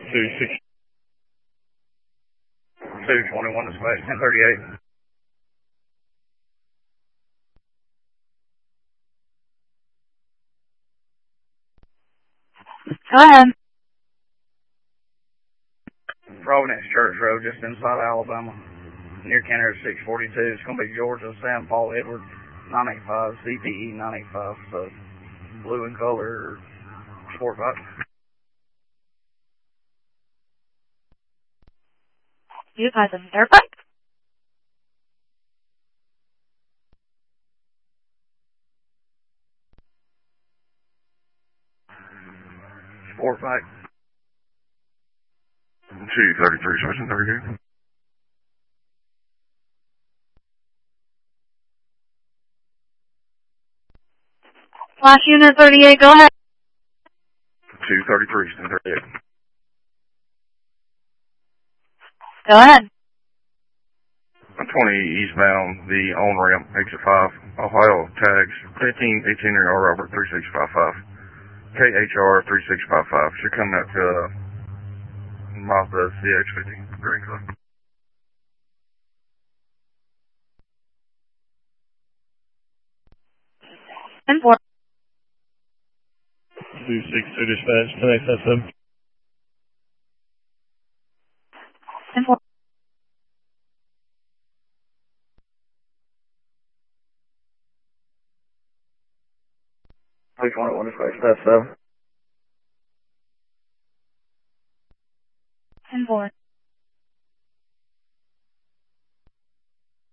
221 dispatch, 1038. Go ahead. Providence Church Road, just inside Alabama, near Kenner 642. It's going to be Georgia, Sam Paul Edward, 985, CPE 985, so blue in color, sport bike. You guys in dirt bike? Sport bike. 233, Sergeant, 32. Flash unit 38, go ahead. 233, 38. Go ahead. 20 eastbound, the on-ramp, exit 5, Ohio, tags 1518 R Robert 3655, KHR 3655. Should come out to Mazda CX-50, green color. And 4. 262 dispatch, 1087. And 4. Which one dispatch? That's 7. And 4.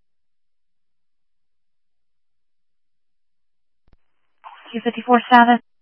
254 Savage.